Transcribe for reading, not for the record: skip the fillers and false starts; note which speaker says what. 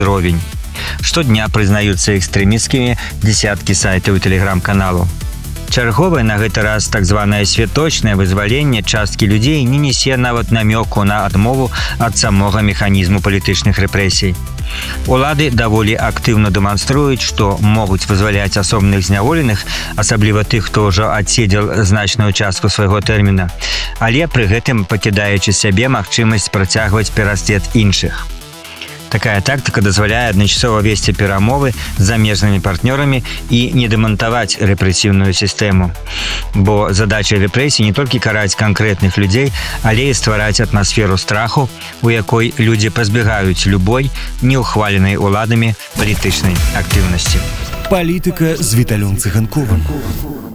Speaker 1: уровень. Штодня прызнаюцца экстрэмісцкімі дзесяткі сайтаў і тэлеграм-каналаў. Чарговае на гэты раз так званае святочнае вызваленне часткі людзей не нясе нават намёку на адмову ад самога механізму палітычных рэпрэсій. Улады даволі актыўна дэманструюць, што могуць вызваляць асобных зняволеных, асабліва тых, хто ўжо адседзеў значную частку свайго тэрміна, але пры гэтым пакідаючы сябе магчымасць працягваць пераслед іншых. Такая тактыка дазваляе адначасова весці перамовы з замежнымі партнёрамі і не дэмантаваць рэпрэсіўную сістэму. Бо задача рэпрэсій не толькі караць канкрэтных людзей, але і ствараць атмасферу страху, у якой людзі пазбягаюць любой неўхваленай уладамі палітычнай актыўнасці.
Speaker 2: Палітыка з Віталём Цыганковым.